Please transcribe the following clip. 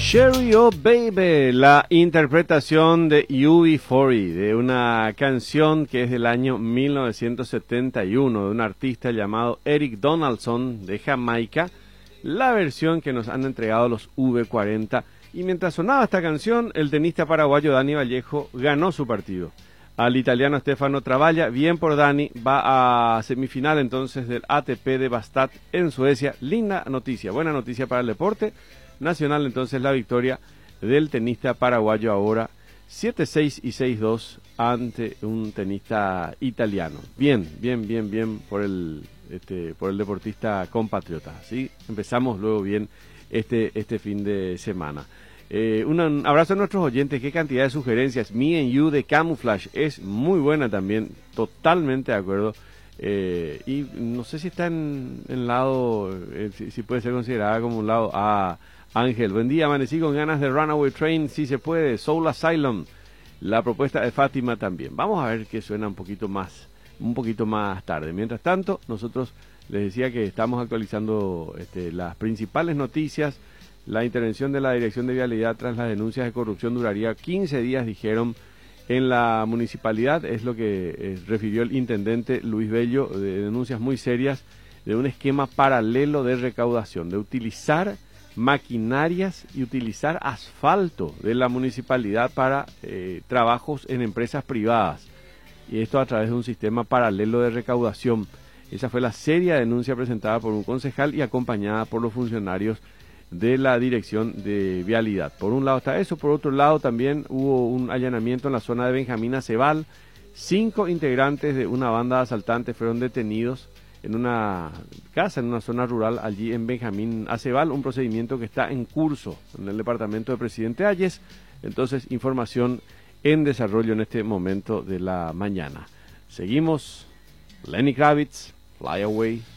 Cherry Oh Baby, la interpretación de UB40 de una canción que es del año 1971 de un artista llamado Eric Donaldson de Jamaica, la versión que nos han entregado los V40. Y mientras sonaba esta canción, el tenista paraguayo Dani Vallejo ganó su partido al italiano Stefano Travaglia. Bien por Dani, va a semifinal entonces del ATP de Bastad en Suecia. Linda noticia, buena noticia para el deporte nacional. Entonces la victoria del tenista paraguayo ahora 7-6 y 6-2 ante un tenista italiano. Bien por el deportista compatriota. ¿Sí? Empezamos luego bien este fin de semana. Un abrazo a nuestros oyentes. Qué cantidad de sugerencias. Me and You de Camouflage es muy buena también, totalmente de acuerdo. Y no sé si está en lado, si puede ser considerada como un lado A. Ángel, buen día, amanecí con ganas de Runaway Train, si se puede. Soul Asylum, la propuesta de Fátima también. Vamos a ver qué suena un poquito más tarde. Mientras tanto, nosotros les decía que estamos actualizando las principales noticias. La intervención de la Dirección de Vialidad tras las denuncias de corrupción duraría 15 días, dijeron en la municipalidad. Es lo que refirió el intendente Luis Bello, de denuncias muy serias de un esquema paralelo de recaudación, de utilizar maquinarias y utilizar asfalto de la municipalidad para trabajos en empresas privadas, y esto a través de un sistema paralelo de recaudación. Esa fue la seria denuncia presentada por un concejal y acompañada por los funcionarios de la Dirección de Vialidad. Por un lado está eso, por otro lado también hubo un allanamiento en la zona de Benjamín Aceval. 5 integrantes de una banda de asaltantes fueron detenidos en una casa, en una zona rural allí en Benjamín Aceval, un procedimiento que está en curso en el departamento de Presidente Hayes. Entonces, información en desarrollo en este momento de la mañana. Seguimos. Lenny Kravitz, Fly Away.